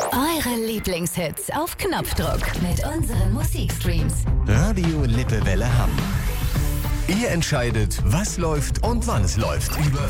Eure Lieblingshits auf Knopfdruck mit unseren Musikstreams. Radio Lippewelle Hamm. Ihr entscheidet, was läuft und wann es läuft. Über